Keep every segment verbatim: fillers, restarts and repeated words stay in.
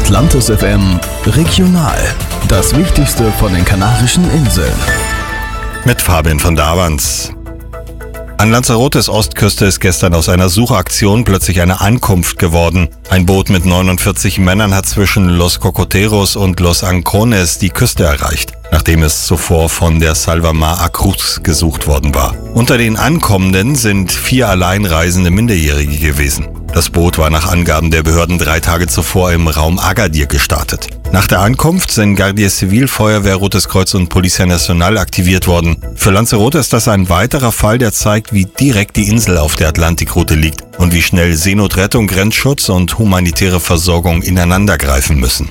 Atlantis F M Regional. Das Wichtigste von den Kanarischen Inseln. Mit Fabian von Davans. An Lanzarotes Ostküste ist gestern aus einer Suchaktion plötzlich eine Ankunft geworden. Ein Boot mit neunundvierzig Männern hat zwischen Los Cocoteros und Los Ancones die Küste erreicht, nachdem es zuvor von der Salvamar a Cruz gesucht worden war. Unter den Ankommenden sind vier alleinreisende Minderjährige gewesen. Das Boot war nach Angaben der Behörden drei Tage zuvor im Raum Agadir gestartet. Nach der Ankunft sind Guardia Civil, Feuerwehr, Rotes Kreuz und Policia Nacional aktiviert worden. Für Lanzarote ist das ein weiterer Fall, der zeigt, wie direkt die Insel auf der Atlantikroute liegt und wie schnell Seenotrettung, Grenzschutz und humanitäre Versorgung ineinandergreifen müssen.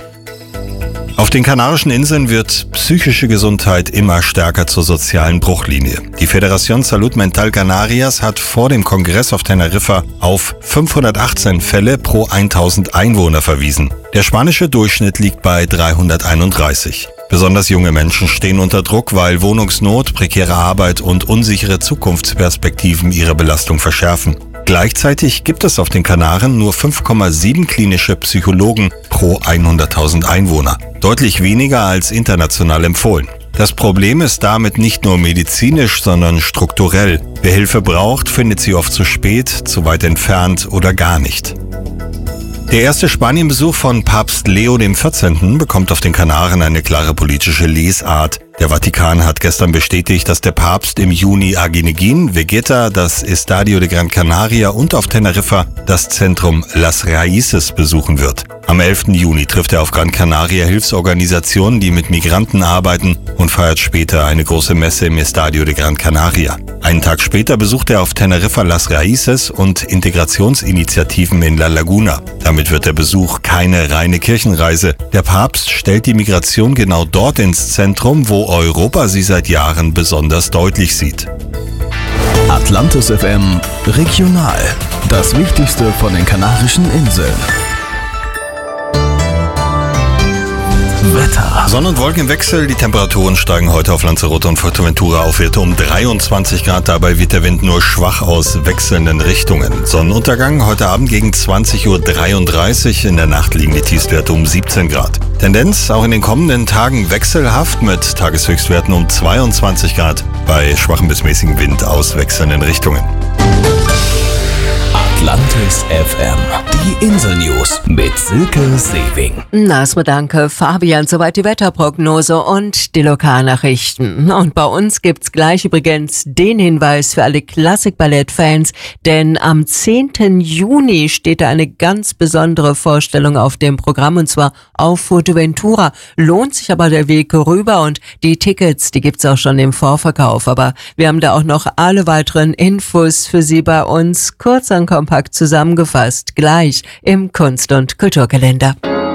Auf den Kanarischen Inseln wird psychische Gesundheit immer stärker zur sozialen Bruchlinie. Die Federación Salud Mental Canarias hat vor dem Kongress auf Teneriffa auf fünfhundertachtzehn Fälle pro tausend Einwohner verwiesen. Der spanische Durchschnitt liegt bei dreihunderteinunddreißig. Besonders junge Menschen stehen unter Druck, weil Wohnungsnot, prekäre Arbeit und unsichere Zukunftsperspektiven ihre Belastung verschärfen. Gleichzeitig gibt es auf den Kanaren nur fünf Komma sieben klinische Psychologen pro hunderttausend Einwohner. Deutlich weniger als international empfohlen. Das Problem ist damit nicht nur medizinisch, sondern strukturell. Wer Hilfe braucht, findet sie oft zu spät, zu weit entfernt oder gar nicht. Der erste Spanienbesuch von Papst Leo der vierzehnte bekommt auf den Kanaren eine klare politische Lesart. Der Vatikan hat gestern bestätigt, dass der Papst im Juni Aguineguín, Vegeta, das Estadio de Gran Canaria und auf Teneriffa das Zentrum Las Raíces besuchen wird. Am elften Juni trifft er auf Gran Canaria Hilfsorganisationen, die mit Migranten arbeiten, und feiert später eine große Messe im Estadio de Gran Canaria. Einen Tag später besucht er auf Teneriffa Las Raíces und Integrationsinitiativen in La Laguna. Damit wird der Besuch keine reine Kirchenreise. Der Papst stellt die Migration genau dort ins Zentrum, wo Europa sie seit Jahren besonders deutlich sieht. Atlantis F M Regional. Das Wichtigste von den Kanarischen Inseln. Wetter. Sonne- und Wolkenwechsel. Die Temperaturen steigen heute auf Lanzarote und Fuerteventura auf Werte um dreiundzwanzig Grad. Dabei wird der Wind nur schwach aus wechselnden Richtungen. Sonnenuntergang heute Abend gegen zwanzig Uhr dreiunddreißig. In der Nacht liegen die Tiefstwerte um siebzehn Grad. Tendenz auch in den kommenden Tagen wechselhaft mit Tageshöchstwerten um zweiundzwanzig Grad bei schwachem bis mäßigem Wind aus wechselnden Richtungen. Atlantis F M. Die Insel-News mit Silke Sewing. Erstmal danke, Fabian. Soweit die Wetterprognose und die Lokalnachrichten. Und bei uns gibt's gleich übrigens den Hinweis für alle Klassik-Ballett-Fans, denn am zehnten Juni steht da eine ganz besondere Vorstellung auf dem Programm, und zwar auf Fuerteventura. Lohnt sich aber der Weg rüber, und die Tickets, die gibt's auch schon im Vorverkauf. Aber wir haben da auch noch alle weiteren Infos für Sie bei uns kurz und kompakt zusammengefasst, gleich im Kunst- und Kulturkalender.